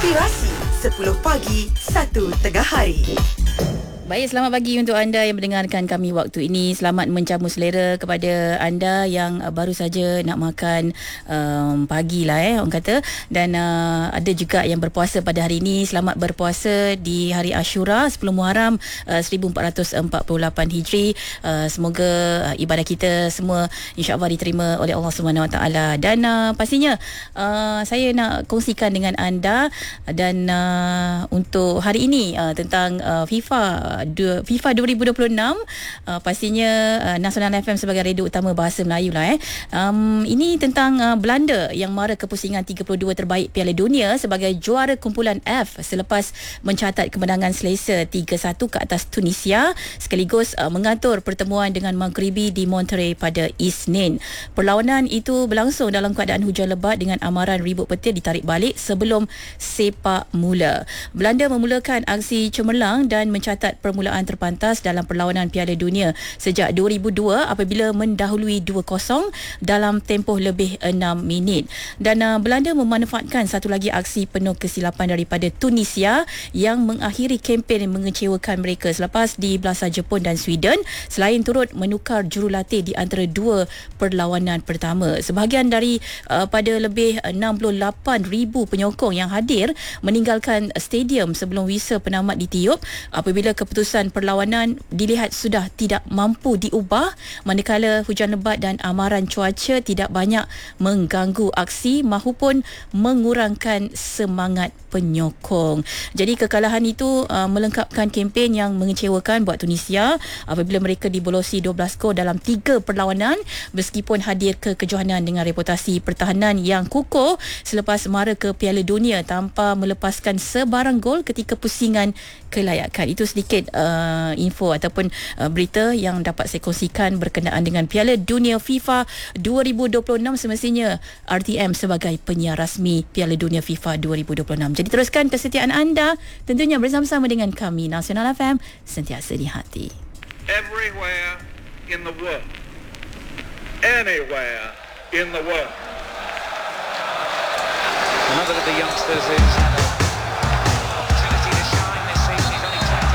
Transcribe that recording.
Inspirasi 10 pagi 1 tengah hari. Baik, selamat pagi untuk anda yang mendengarkan kami waktu ini. Selamat menjamu selera kepada anda yang baru saja nak makan pagi lah orang kata. Dan ada juga yang berpuasa pada hari ini. Selamat berpuasa di hari Ashura 10 Muharram 1448 Hijri. Semoga ibadah kita semua insya-Allah diterima oleh Allah Subhanahu Wa Taala. Dan pastinya saya nak kongsikan dengan anda dan untuk hari ini tentang FIFA 2026, pastinya Nasional FM sebagai radio utama bahasa Melayu lah ini tentang Belanda yang mara kepusingan 32 terbaik Piala Dunia sebagai juara kumpulan F selepas mencatat kemenangan selesa 3-1 ke atas Tunisia, sekaligus mengatur pertemuan dengan Maghribi di Monterrey pada Isnin. Perlawanan itu berlangsung dalam keadaan hujan lebat dengan amaran ribut petir ditarik balik sebelum sepak mula. Belanda memulakan aksi cemerlang dan mencatat permulaan terpantas dalam perlawanan Piala Dunia sejak 2002 apabila mendahului 2-0 dalam tempoh lebih 6 minit. Dan Belanda memanfaatkan satu lagi aksi penuh kesilapan daripada Tunisia yang mengakhiri kempen yang mengecewakan mereka selepas dibelasah Jepun dan Sweden, selain turut menukar jurulatih di antara dua perlawanan pertama. Sebahagian dari pada lebih 68,000 penyokong yang hadir meninggalkan stadium sebelum whistle penamat ditiup apabila keputusan perlawanan dilihat sudah tidak mampu diubah, manakala hujan lebat dan amaran cuaca tidak banyak mengganggu aksi mahupun mengurangkan semangat penyokong. Jadi kekalahan itu melengkapkan kempen yang mengecewakan buat Tunisia apabila mereka dibolosi 12 gol dalam 3 perlawanan meskipun hadir ke kejohanan dengan reputasi pertahanan yang kukuh selepas mara ke Piala Dunia tanpa melepaskan sebarang gol ketika pusingan kelayakan. Itu sedikit info ataupun berita yang dapat saya kongsikan berkenaan dengan Piala Dunia FIFA 2026. Semestinya RTM sebagai penyiar rasmi Piala Dunia FIFA 2026. Jadi teruskan kesetiaan anda tentunya bersama-sama dengan kami Nasional FM, sentiasa di hati. Everywhere in the world, anywhere in the world. Another of the youngsters is